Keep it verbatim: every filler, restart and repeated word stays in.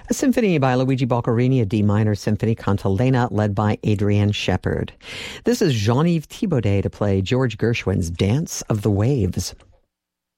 A symphony by Luigi Boccherini, a D minor symphony cantilena led by Adrienne Shepard. This is Jean-Yves Thibaudet to play George Gershwin's Dance of the Waves.